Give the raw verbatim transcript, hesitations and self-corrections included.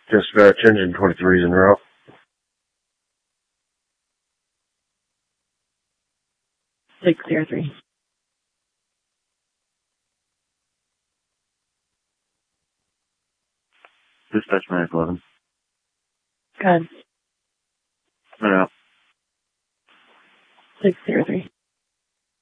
Dispatch, engine twenty-three is en route. six zero three. Dispatch Manic eleven. Go ahead. En route. six zero three.